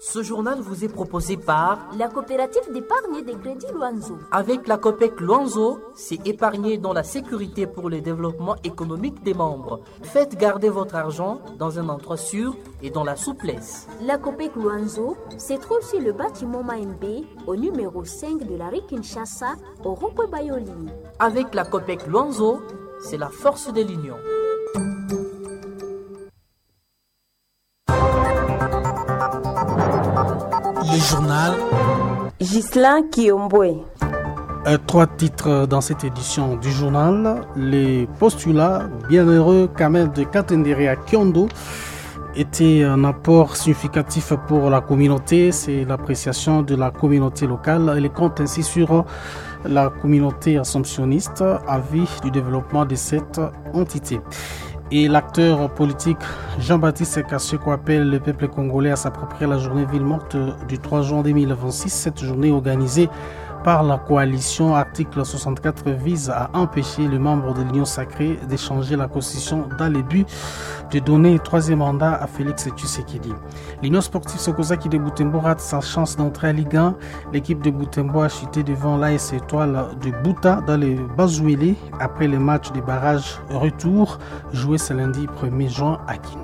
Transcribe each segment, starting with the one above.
Ce journal vous est proposé par la coopérative d'épargne et de crédit Luanzo. Avec la COPEC Luanzo, c'est épargner dans la sécurité pour le développement économique des membres. Faites garder votre argent dans un endroit sûr et dans la souplesse. La COPEC Luanzo se trouve sur le bâtiment Maembe, au numéro 5 de la rue Kinshasa, au rond-point Bayoli. Avec la COPEC Luanzo, c'est la force de l'union. Le journal Ghislain Kiombwe. 3 titres dans cette édition du journal. Les postulats bienheureux Kamel de Katendere à Kyondo était un apport significatif pour la communauté. C'est l'appréciation de la communauté locale. Elle compte ainsi sur la communauté assomptionniste à vie du développement de cette entité. Et l'acteur politique Jean-Baptiste Kasseko appelle le peuple congolais à s'approprier la journée ville morte du 3 juin 2026. Cette journée organisée par la coalition article 64 vise à empêcher les membres de l'Union sacrée d'échanger la constitution dans le but de donner un troisième mandat à Félix Tshisekedi. L'Union sportive Sokozaki de Butembo rate sa chance d'entrer à Ligue 1. L'équipe de Butembo a chuté devant l'AS Étoile de Bouta dans le Bazouélé après le match de barrage retour joué ce lundi 1er juin à Kinshasa.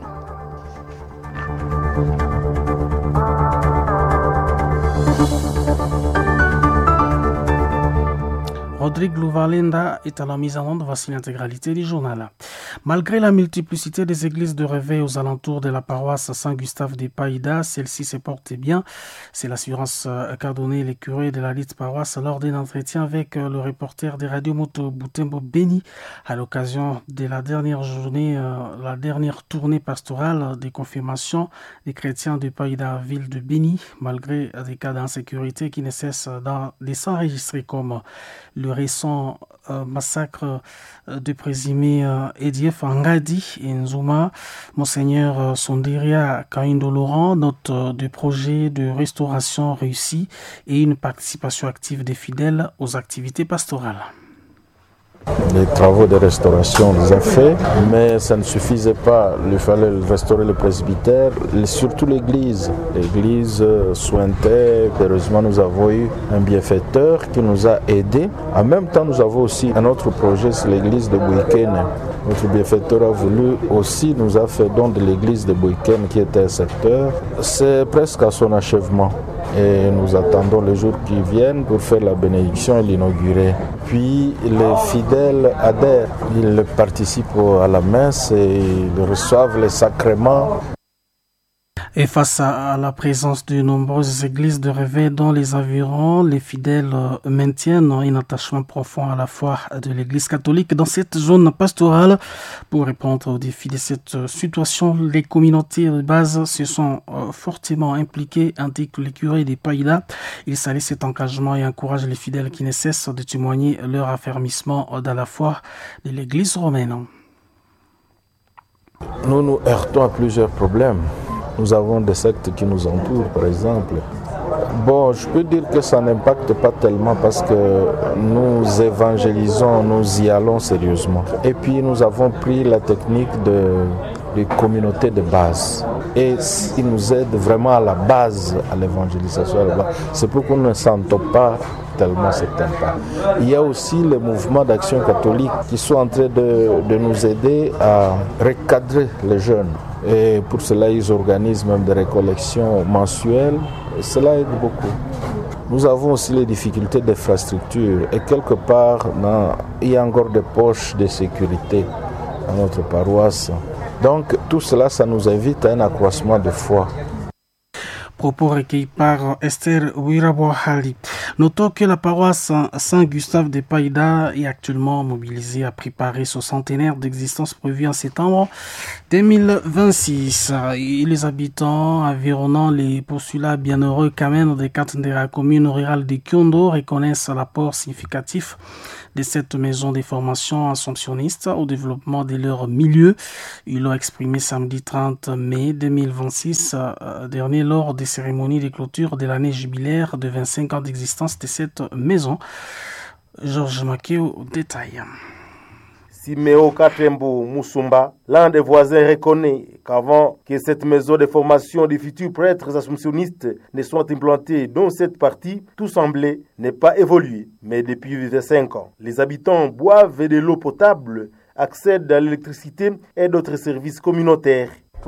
Rodrigue Louvalenda est à la mise en onde. Voici l'intégralité du journal. Malgré la multiplicité des églises de réveil aux alentours de la paroisse Saint-Gustave des Païda, celle-ci se porte bien. C'est l'assurance qu'a donné les curés de la dite paroisse lors d'un entretien avec le reporter des radios Moto Butembo Béni à l'occasion de la dernière journée, la dernière tournée pastorale des confirmations des chrétiens de Païda, ville de Béni, malgré des cas d'insécurité qui ne cessent de s'enregistrer comme le récent massacre de présumés EDF Ngadi et Nzuma. Monseigneur Sonderia Kaindo Laurent note des projets de restauration réussis et une participation active des fidèles aux activités pastorales. Les travaux de restauration, on les a faits, mais ça ne suffisait pas. Il fallait restaurer le presbytère, surtout l'église. L'église sointait. Heureusement, nous avons eu un bienfaiteur qui nous a aidés. En même temps, nous avons aussi un autre projet, c'est l'église de Bouyken. Notre bienfaiteur a voulu aussi, nous a fait don de l'église de Bouyken qui était un secteur. C'est presque à son achèvement. Et nous attendons les jours qui viennent pour faire la bénédiction et l'inaugurer. Puis les fidèles adhèrent, ils participent à la messe et ils reçoivent les sacrements. Et face à la présence de nombreuses églises de réveil dans les environs, les fidèles maintiennent un attachement profond à la foi de l'église catholique dans cette zone pastorale. Pour répondre aux défis de cette situation, les communautés de base se sont fortement impliquées, indiquent les curés des Païda. Ils saluent cet engagement et encouragent les fidèles qui ne cessent de témoigner leur affermissement dans la foi de l'église romaine. Nous nous heurtons à plusieurs problèmes. Nous avons des sectes qui nous entourent, par exemple. Bon, je peux dire que ça n'impacte pas tellement parce que nous évangélisons, nous y allons sérieusement. Et puis nous avons pris la technique des communautés de base. Et ils nous aident vraiment à la base, à l'évangélisation. C'est pourquoi nous ne sentons pas tellement cet impact. Il y a aussi les mouvements d'action catholique qui sont en train de nous aider à recadrer les jeunes. Et pour cela, ils organisent même des récollections mensuelles. Et cela aide beaucoup. Nous avons aussi les difficultés d'infrastructure. Et quelque part, il y a encore des poches de sécurité dans notre paroisse. Donc tout cela, ça nous invite à un accroissement de foi. Propos recueillis par Esther Wirabohali. Notons que la paroisse Saint-Gustave de Païda est actuellement mobilisée à préparer son centenaire d'existence prévu en septembre 2026. Et les habitants environnant les postulats bienheureux Kamen de la commune rurale de Kyondo reconnaissent l'apport significatif de cette maison de formation assomptionniste au développement de leur milieu. Ils l'ont exprimé samedi 30 mai 2026 dernier lors des cérémonies de clôture de l'année jubilaire de 25 ans d'existence de cette maison. Georges Maquet au détail. Simeo Katembo Moussumba, l'un des voisins, reconnaît qu'avant que cette maison de formation des futurs prêtres assomptionnistes ne soit implantée dans cette partie, tout semblait ne pas évoluer. Mais depuis 25 ans, les habitants boivent de l'eau potable, accèdent à l'électricité et d'autres services communautaires.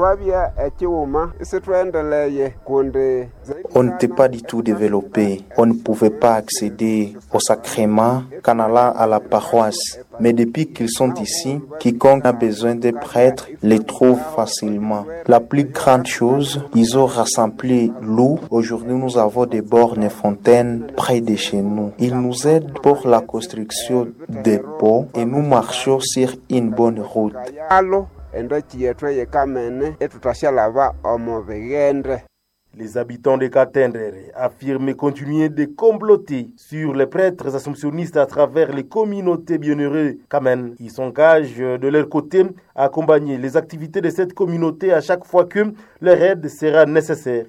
On n'était pas du tout développé. On ne pouvait pas accéder au sacrement qu'en allant à la paroisse. Mais depuis qu'ils sont ici, quiconque a besoin des prêtres les trouve facilement. La plus grande chose, ils ont rassemblé l'eau. Aujourd'hui, nous avons des bornes et fontaines près de chez nous. Ils nous aident pour la construction des ponts et nous marchons sur une bonne route. Les habitants de Katendere affirment continuer de comploter sur les prêtres assomptionnistes à travers les communautés bienheureux Kamen. Ils s'engagent de leur côté à accompagner les activités de cette communauté à chaque fois que leur aide sera nécessaire.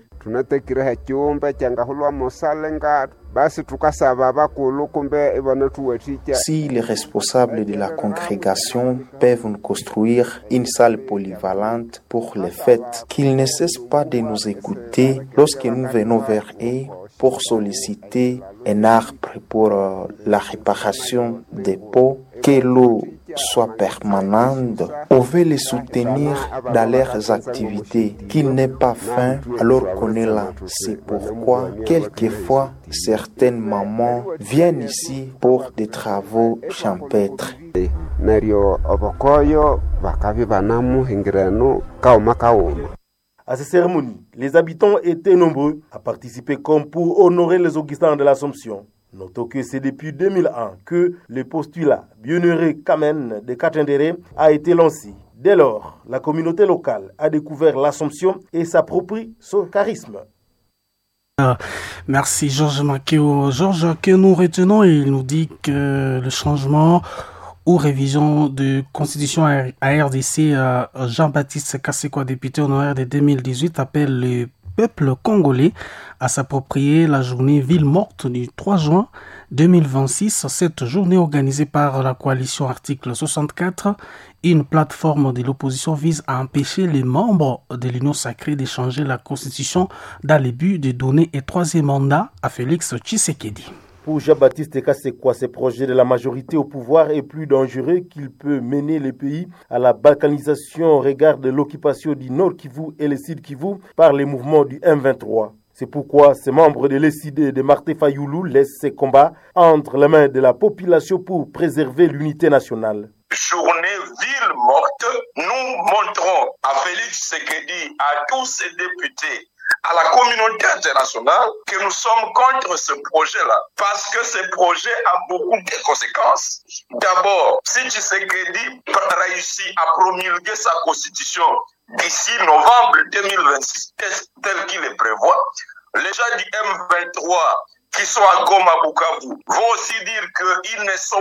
Si les responsables de la congrégation peuvent nous construire une salle polyvalente pour les fêtes, qu'ils ne cessent pas de nous écouter lorsque nous venons vers eux pour solliciter un arbre pour la réparation des pots, que l'eau soit permanente, on veut les soutenir dans leurs activités, qu'ils n'aient pas faim alors qu'on est là. C'est pourquoi, quelquefois, certaines mamans viennent ici pour des travaux champêtres. À ces cérémonies, les habitants étaient nombreux à participer comme pour honorer les Augustins de l'Assomption. Notons que c'est depuis 2001 que le postulat Bienheureux Kamen de Katendere a été lancé. Dès lors, la communauté locale a découvert l'Assomption et s'approprie son charisme. Merci Georges Makeo. Georges, que nous retenons, il nous dit que le changement ou révision de constitution à RDC, Jean-Baptiste Kasekwa, député honoraire de 2018, appelle le peuple congolais à s'approprier la journée ville morte du 3 juin 2026. Cette journée organisée par la coalition Article 64, une plateforme de l'opposition vise à empêcher les membres de l'Union sacrée d'échanger la constitution dans le but de donner un troisième mandat à Félix Tshisekedi. Pour Jean-Baptiste Kasekwa, ce projet de la majorité au pouvoir est plus dangereux qu'il peut mener le pays à la balkanisation au regard de l'occupation du Nord Kivu et le Sud Kivu par les mouvements du M23. C'est pourquoi ces membres de l'ECD de Martin Fayoulou laissent ces combats entre les mains de la population pour préserver l'unité nationale. Journée ville morte, nous montrons à Félix Tshisekedi, à tous ses députés, à la communauté internationale que nous sommes contre ce projet-là parce que ce projet a beaucoup de conséquences. D'abord, si Tshisekedi réussit à promulguer sa constitution d'ici novembre 2026 tel qu'il le prévoit, les gens du M23 qui sont à Goma, Bukavu, vont aussi dire qu'ils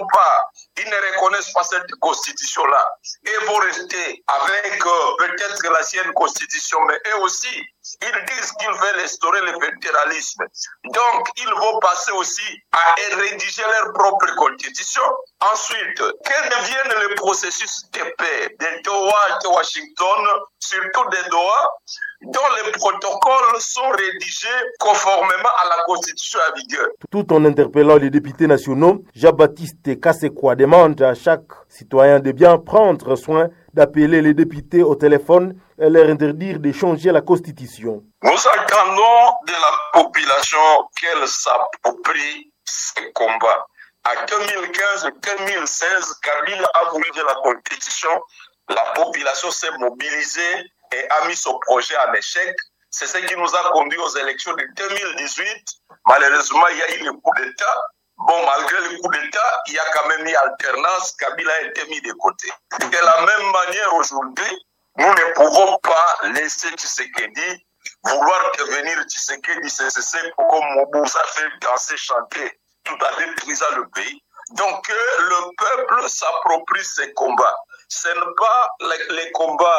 ne reconnaissent pas cette constitution-là et vont rester avec peut-être l'ancienne constitution, mais eux aussi, ils disent qu'ils veulent instaurer le fédéralisme. Donc, ils vont passer aussi à rédiger leur propre constitution. Ensuite, quel devienne le processus de paix de Doha de Washington, surtout de Doha, dont les protocoles sont rédigés conformément à la constitution à vigueur. Tout en interpellant les députés nationaux, Jean-Baptiste Kasekwa demande à chaque citoyen de bien prendre soin d'appeler les députés au téléphone et leur interdire de changer la constitution. Nous attendons de la population qu'elle s'approprie ces combats. En 2015-2016, Kabila a voulu de la constitution, la population s'est mobilisée et a mis son projet en échec. C'est ce qui nous a conduit aux élections de 2018. Malheureusement, il y a eu le coup d'État. Bon, malgré le coup d'État, il y a quand même eu alternance. Kabila a été mis de côté. De la même manière, aujourd'hui, nous ne pouvons pas laisser Tshisekedi vouloir devenir Tshisekedi CCC comme Mobutu a fait danser, chanter, tout en détruisant le pays. Donc, le peuple s'approprie ces combats. Ce n'est pas les combats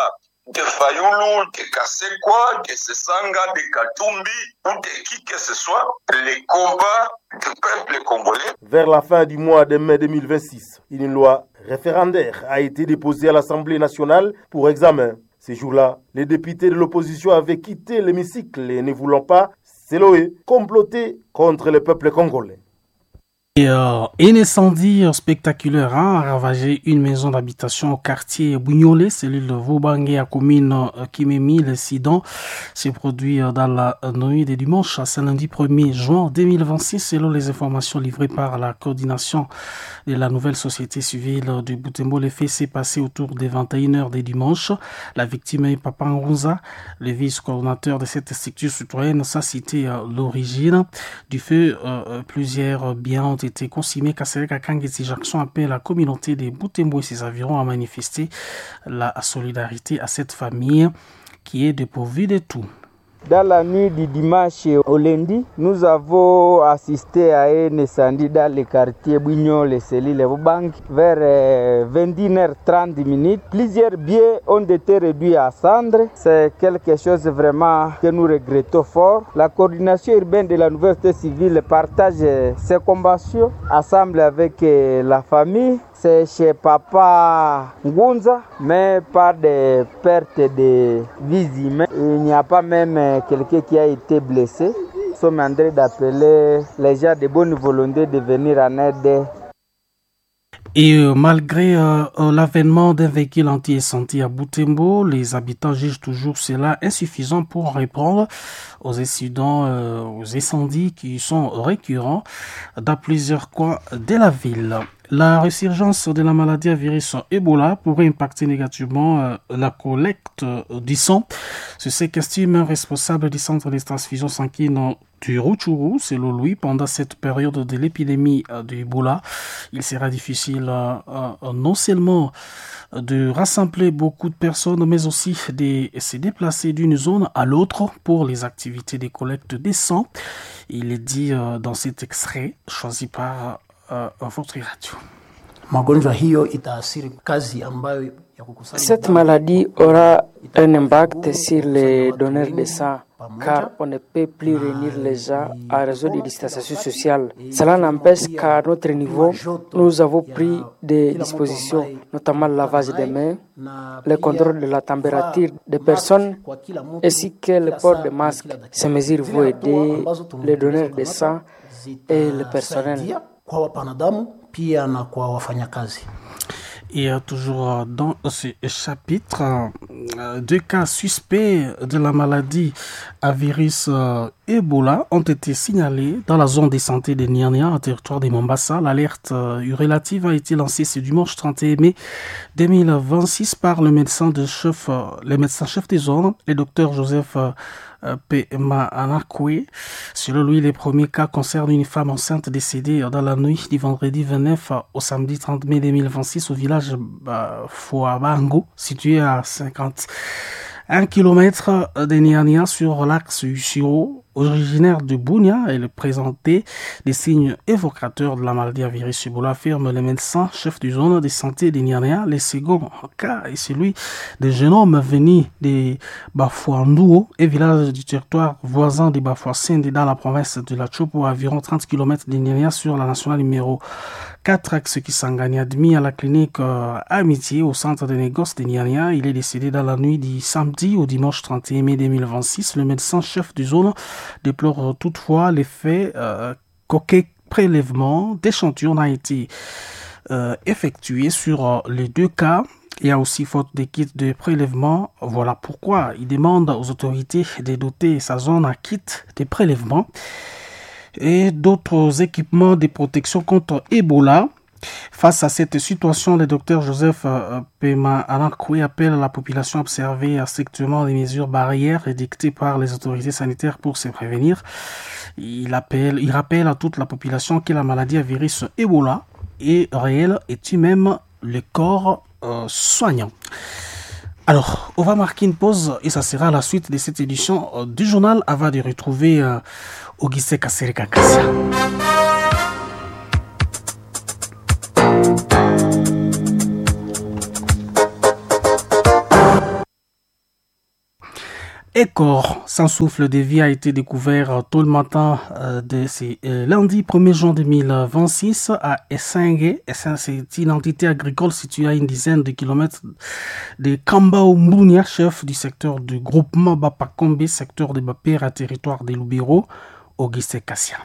de Fayoulou, de Kasekwa, de Sesanga, de Katumbi ou de qui que ce soit, les combats du peuple congolais. Vers la fin du mois de mai 2026, une loi référendaire a été déposée à l'Assemblée nationale pour examen. Ces jours-là, les députés de l'opposition avaient quitté l'hémicycle et ne voulant pas, Seloé, comploter contre le peuple congolais. Et un incendie spectaculaire a ravagé une maison d'habitation au quartier Bougnolé, cellule de Vaubangué à commune Kimemi. L'incident s'est produit dans la nuit de dimanche, c'est lundi 1er juin 2026, selon les informations livrées par la coordination de la nouvelle société civile de Butembo. Les faits s'est passé autour des 21h des dimanche. La victime est Papa Ngonza, le vice-coordinateur de cette structure citoyenne, sans citer l'origine du feu. Plusieurs biens ont été consignés. Kasereka Kangeti Jackson appelle la communauté de Butembo et ses environs à manifester la solidarité à cette famille qui est dépourvue de tout. Dans la nuit du dimanche au lundi, nous avons assisté à un incendie dans le quartier Bougnol et Cellule Bank vers 21h30. Plusieurs biens ont été réduits à cendres. C'est quelque chose vraiment que nous regrettons fort. La coordination urbaine de la nouvelle société civile partage ses combats ensemble avec la famille. C'est chez Papa Ngonza, mais pas de perte de vies humaines. Il n'y a pas même quelqu'un qui a été blessé. Nous sommes en train d'appeler les gens de bonne volonté de venir en aide. Et malgré l'avènement d'un véhicule anti-incendie à Butembo, les habitants jugent toujours cela insuffisant pour répondre aux incidents, aux incendies qui sont récurrents dans plusieurs coins de la ville. La résurgence de la maladie à virus Ebola pourrait impacter négativement la collecte du sang. C'est qu'estime un responsable du centre de transfusion sanguine du Rutshuru. Selon lui, pendant cette période de l'épidémie de Ebola, il sera difficile non seulement de rassembler beaucoup de personnes, mais aussi de se déplacer d'une zone à l'autre pour les activités de collecte des sangs. Il est dit dans cet extrait choisi par votre radio. Cette maladie aura un impact sur les donneurs de sang car on ne peut plus réunir les gens à raison de distanciation sociale. Cela n'empêche qu'à notre niveau, nous avons pris des dispositions, notamment le lavage des mains, le contrôle de la température des personnes ainsi que le port de masques. Ces mesures vont aider les donneurs de sang et le personnel. Et toujours dans ce chapitre, 2 cas suspects de la maladie à virus Ebola ont été signalés dans la zone de santé de Nyanya, en territoire de Mombasa. L'alerte relative a été lancée ce dimanche 31 mai 2026 par le médecin chef de zone, le docteur Joseph Pema Anakwe. Selon lui, les premiers cas concernent une femme enceinte décédée dans la nuit du vendredi 29 au samedi 30 mai 2026 au village Fouabango, situé à 51 km de Nyanya sur l'axe Ushiro. Originaire de Bunia, elle présentait des signes évocateurs de la maladie à virus Ebola, affirme le médecin chef du zone de santé de Nyanya. Le second cas est celui d'un jeune homme venu de Bafouandouo, un village du territoire voisin de Bafouassende dans la province de la Chopo, à environ 30 km de Nyanya sur la nationale numéro 4, axe Kisangani, admis à la clinique Amitié au centre de négoce de Nyanya. Il est décédé dans la nuit du samedi au dimanche 31 mai 2026. Le médecin chef du zone déplore toutefois l'effet qu'aucun prélèvement d'échantillons a été effectué sur les 2 cas. Il y a aussi faute de kits de prélèvement. Voilà pourquoi il demande aux autorités de doter sa zone à kits de prélèvement et d'autres équipements de protection contre Ebola. Face à cette situation, le docteur Joseph Pema Anakwe appelle la population à observer strictement les mesures barrières édictées par les autorités sanitaires pour se prévenir. Il rappelle à toute la population que la maladie à virus Ebola est réelle et tue même le corps soignant. Alors, on va marquer une pause et ça sera la suite de cette édition du journal avant de retrouver Auguste Kasereka Kassia. corps sans souffle de vie a été découvert tôt le matin de ce lundi 1er juin 2026 à Essengue. C'est une entité agricole située à une dizaine de kilomètres de Kambao Mbounia, chef du secteur du groupement Bapakombe, secteur de Bapera, territoire de Lubero, Auguste Kassia.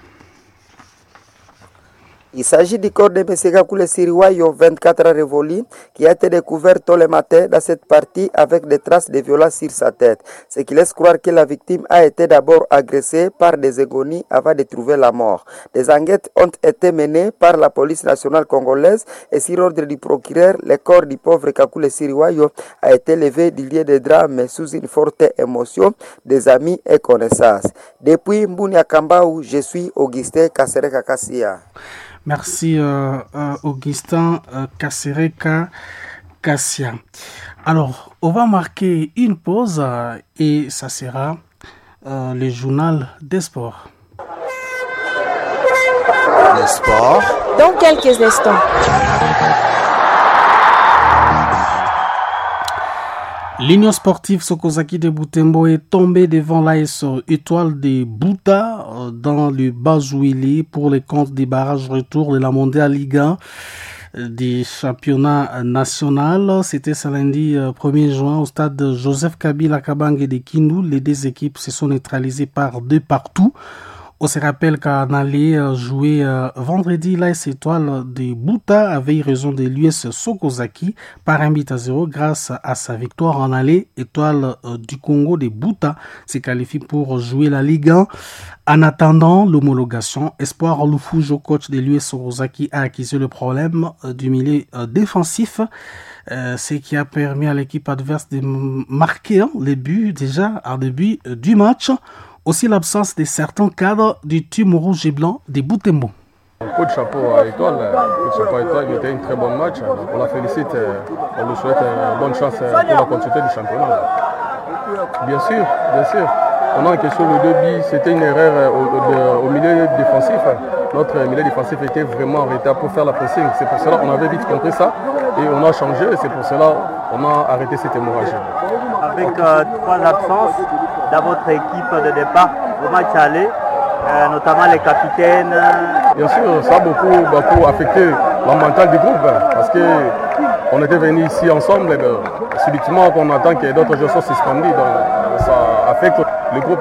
Il s'agit du corps de M. Kakule Siriwayo, 24 ans révolu, qui a été découvert tôt le matin dans cette partie avec des traces de violence sur sa tête. Ce qui laisse croire que la victime a été d'abord agressée par des égonies avant de trouver la mort. Des enquêtes ont été menées par la police nationale congolaise et sur ordre du procureur, le corps du pauvre Kakule Siriwayo a été levé du lieu de drame sous une forte émotion des amis et connaissances. Depuis Mbounia Kambao, je suis Augustin Kasereka Kassia. Merci Augustin Kasereka Kassia. Alors, on va marquer une pause et ça sera le journal des sports. Les sports. Dans quelques instants. L'Union sportive Sokozaki de Butembo est tombée devant l'AS Étoile de Bouta dans le Bazouili pour les comptes des barrages retour de la Mondiale Ligue 1 des championnats nationaux. C'était ce lundi 1er juin au stade Joseph Kabila Kabange de Kindu. Les deux équipes se sont neutralisées par 2 partout. On se rappelle qu'en allait jouer vendredi, l'AS Étoile de Bouta avait eu raison de l'US Sokozaki par 1-0 grâce à sa victoire en allée. Étoile du Congo de Bouta se qualifie pour jouer la Ligue 1. En attendant l'homologation, Espoir Lufujo, coach de l'US Sokozaki, a accusé le problème du milieu défensif, ce qui a permis à l'équipe adverse de marquer les buts déjà en début du match. Aussi l'absence de certains cadres du team rouge et blanc de Butembo. Coup de chapeau à Étoile. Il était un très bon match. On la félicite. On lui souhaite bonne chance pour la continuité du championnat. Bien sûr. On a en question le débit. C'était une erreur au milieu défensif. Notre milieu défensif était vraiment en retard pour faire la pressing. C'est pour cela qu'on avait vite compris ça. Et on a changé. C'est pour cela qu'on a arrêté cette hémorragie. Avec 3 absences dans votre équipe de départ au match aller, notamment les capitaines. Bien sûr, ça a beaucoup affecté la mentale du groupe parce qu'on était venus ici ensemble. Subitement, on entend que d'autres joueurs sont suspendus, donc ça affecte le groupe.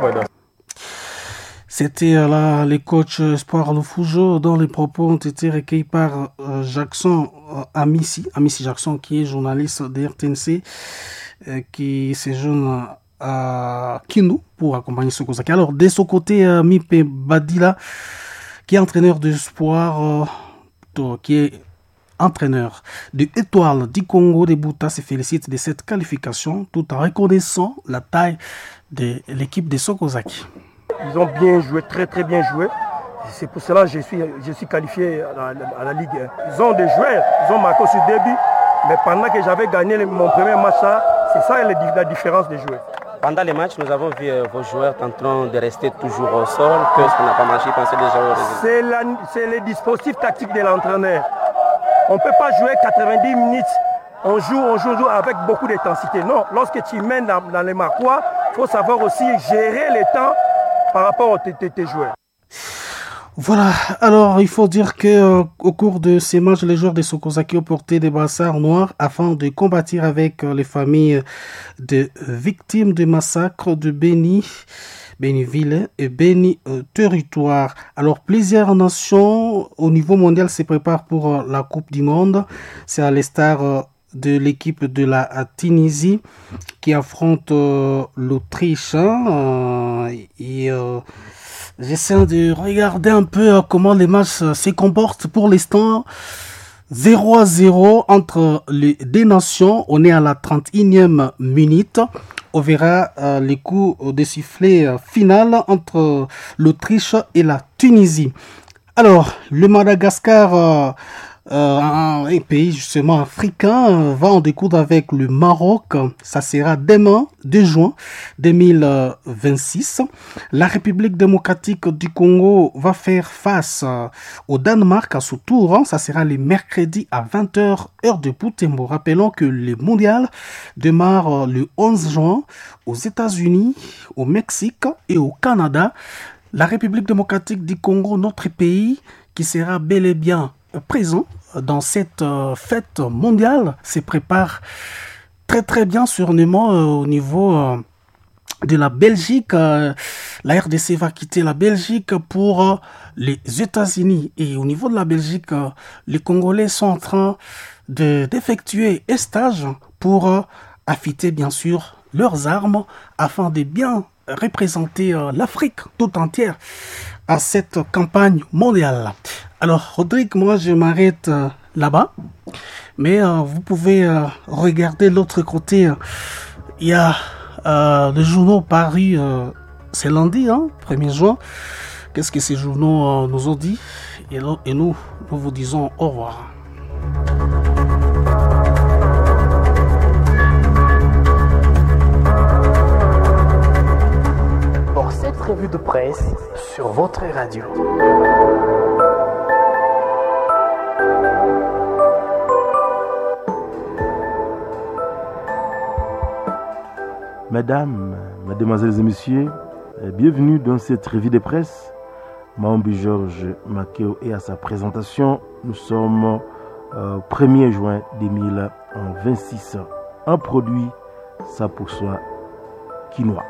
C'était là les coachs Espoir Lufujo dont les propos ont été recueillis par Jackson Amissi Jackson, qui est journaliste de RTNC, qui séjourne à Kindu pour accompagner Sokozaki. Alors, de son côté, Mipe Badila, qui est entraîneur d'Espoir, qui est entraîneur de Étoile du Congo de Bouta, se félicite de cette qualification tout en reconnaissant la taille de l'équipe de Sokozaki. Ils ont bien joué, très très bien joué. C'est pour cela que je suis qualifié à la Ligue 1. Ils ont des joueurs, ils ont marqué sur début, mais pendant que j'avais gagné mon premier match, c'est ça la différence des joueurs. Pendant les matchs, nous avons vu vos joueurs en train de rester toujours au sol, que ce qu'on n'a pas marché, pensez déjà au résultat. C'est le dispositif tactique de l'entraîneur. On ne peut pas jouer 90 minutes. On joue avec beaucoup d'intensité. Non, lorsque tu mènes dans les marquois, il faut savoir aussi gérer le temps par rapport à tes joueurs. Voilà, alors il faut dire que au cours de ces matchs, les joueurs de Sokozaki ont porté des brassards noirs afin de combattre avec les familles de victimes de massacres de Béniville et Béni Territoire. Alors plusieurs nations au niveau mondial se préparent pour la Coupe du Monde. C'est à l'instar de l'équipe de la Tunisie qui affronte l'Autriche. J'essaie de regarder un peu comment les matchs se comportent pour l'instant. 0-0 entre les deux nations. On est à la 31e minute. On verra les coups de sifflet final entre l'Autriche et la Tunisie. Alors, le Madagascar un pays justement africain va en découdre avec le Maroc. Ça sera demain, 2 juin 2026. La République démocratique du Congo va faire face au Danemark à son tour. Ça sera les mercredis à 20h, heure de Butembo. Rappelons que le mondial démarre le 11 juin aux États-Unis, au Mexique et au Canada. La République démocratique du Congo, notre pays, qui sera bel et bien présent dans cette fête mondiale, se prépare très très bien, sûrement au niveau de la Belgique. La RDC va quitter la Belgique pour les États-Unis. Et au niveau de la Belgique, les Congolais sont en train d'effectuer un stage pour affûter bien sûr leurs armes afin de bien représenter l'Afrique tout entière à cette campagne mondiale. Alors, Rodrigue, moi, je m'arrête là-bas. Mais vous pouvez regarder l'autre côté. Il y a le journaux paru, c'est lundi, 1er juin. Qu'est-ce que ces journaux nous ont dit? Et nous vous disons au revoir. Pour cette revue de presse sur votre radio. Mesdames, Mesdemoiselles et Messieurs, bienvenue dans cette revue de presse. Maombi Georges Makeo et à sa présentation, nous sommes 1er juin 2026. Un produit 100% quinoa.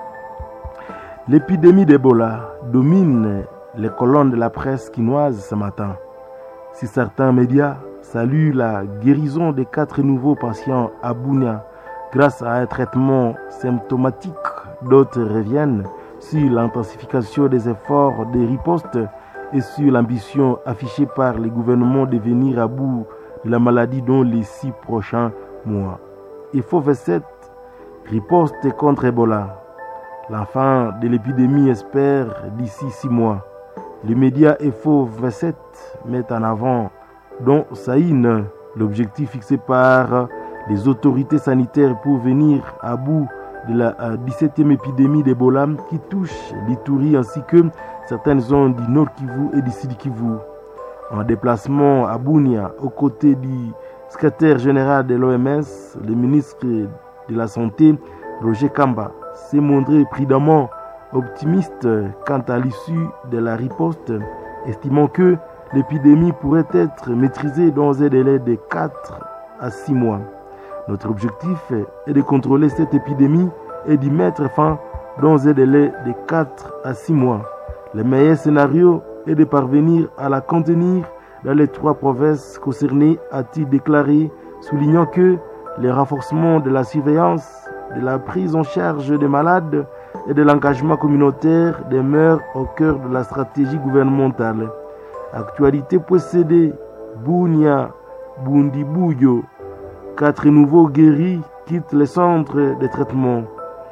L'épidémie d'Ebola domine les colonnes de la presse quinoise ce matin. Si certains médias saluent la guérison des 4 nouveaux patients à Bunia grâce à un traitement symptomatique, d'autres reviennent sur l'intensification des efforts de riposte et sur l'ambition affichée par les gouvernements de venir à bout de la maladie dans les 6 prochains mois. IFO 27, riposte contre Ebola. La fin de l'épidémie espère d'ici 6 mois. Les médias IFO 27 mettent en avant dans Saïne l'objectif fixé par les autorités sanitaires pour venir à bout de la 17e épidémie d'Ebola qui touche l'Ituri ainsi que certaines zones du Nord Kivu et du Sud Kivu. En déplacement à Bunia, aux côtés du secrétaire général de l'OMS, le ministre de la Santé, Roger Kamba, s'est montré prudemment optimiste quant à l'issue de la riposte, estimant que l'épidémie pourrait être maîtrisée dans un délai de 4 à 6 mois. Notre objectif est de contrôler cette épidémie et d'y mettre fin dans un délai de 4 à 6 mois. Le meilleur scénario est de parvenir à la contenir dans les 3 provinces concernées, a-t-il déclaré, soulignant que le renforcement de la surveillance, de la prise en charge des malades et de l'engagement communautaire demeure au cœur de la stratégie gouvernementale. Actualité possédée, Bunia, Bundibouyo, 4 nouveaux guéris quittent les centres de traitement.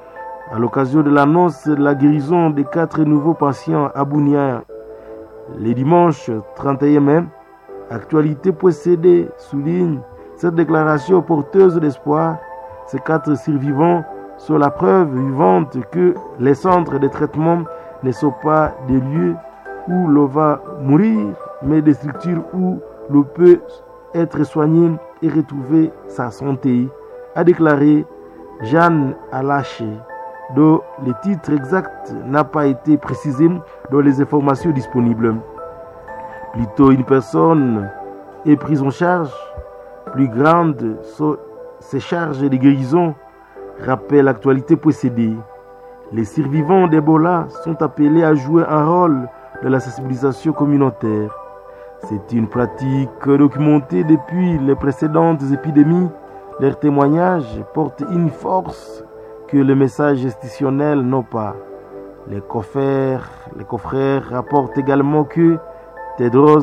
À l'occasion de l'annonce de la guérison des 4 nouveaux patients à Bunia, le dimanche 31 mai, Actualité possédée souligne cette déclaration porteuse d'espoir. Ces 4 survivants sont la preuve vivante que les centres de traitement ne sont pas des lieux où l'on va mourir, mais des structures où l'on peut être soigné et retrouver sa santé, a déclaré Jeanne Alaché, dont le titre exact n'a pas été précisé dans les informations disponibles. Plutôt une personne est prise en charge, plus grande sont ses charges de guérison, rappelle l'actualité possédée. Les survivants d'Ebola sont appelés à jouer un rôle dans la sensibilisation communautaire. C'est une pratique documentée depuis les précédentes épidémies. Leurs témoignages portent une force que les messages institutionnels n'ont pas. Les confrères rapportent également que Tedros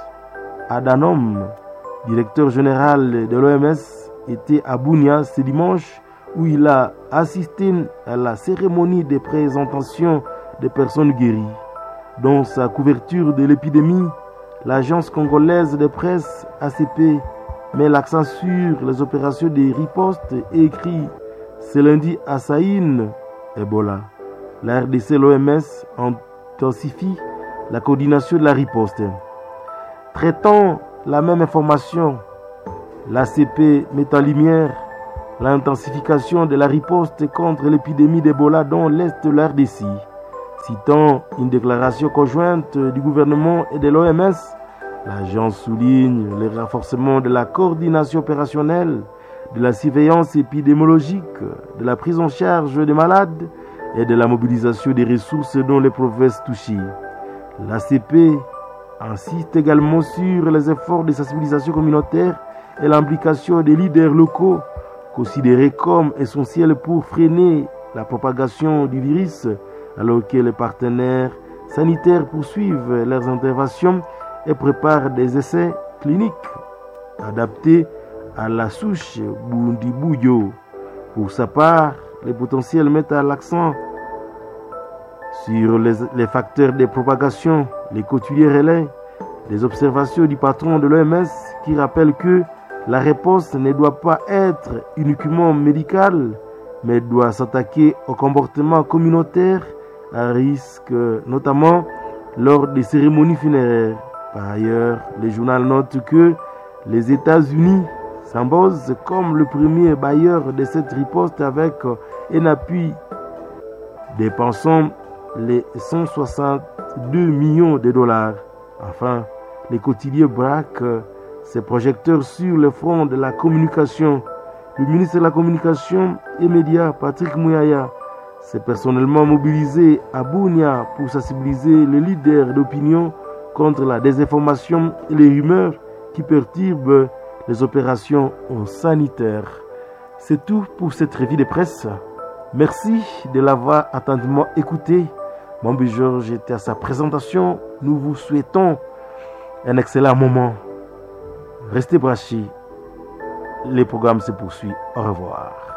Adhanom, directeur général de l'OMS, était à Bunia ce dimanche où il a assisté à la cérémonie de présentation des personnes guéries. Dans sa couverture de l'épidémie, l'agence congolaise de presse ACP met l'accent sur les opérations de riposte et écrit ce lundi à Saïn, Ebola. La RDC et l'OMS intensifient la coordination de la riposte. Traitant la même information, l'ACP met en lumière l'intensification de la riposte contre l'épidémie d'Ebola dans l'est de la RDC. Citant une déclaration conjointe du gouvernement et de l'OMS, l'agence souligne le renforcement de la coordination opérationnelle, de la surveillance épidémiologique, de la prise en charge des malades et de la mobilisation des ressources dans les provinces touchées. L'ACP insiste également sur les efforts de sensibilisation communautaire et l'implication des leaders locaux, considérés comme essentiels pour freiner la propagation du virus, alors que les partenaires sanitaires poursuivent leurs interventions et préparent des essais cliniques adaptés à la souche Bundibugyo. Pour sa part, les potentiels mettent l'accent sur les facteurs de propagation, les quotidiens relais, les observations du patron de l'OMS qui rappelle que la réponse ne doit pas être uniquement médicale, mais doit s'attaquer au comportement communautaire à risque, notamment lors des cérémonies funéraires. Par ailleurs, le journal note que les États-Unis s'imposent comme le premier bailleur de cette riposte avec un appui dépensant les 162 millions de dollars. Enfin, les quotidiens braquent ses projecteurs sur le front de la communication. Le ministre de la Communication et Médias, Patrick Mouyaya, s'est personnellement mobilisé à Bunia pour sensibiliser les leaders d'opinion contre la désinformation et les rumeurs qui perturbent les opérations sanitaires. C'est tout pour cette revue de presse. Merci de l'avoir attentivement écouté. Mambi Georges était à sa présentation. Nous vous souhaitons un excellent moment. Restez branchés. Les programmes se poursuivent. Au revoir.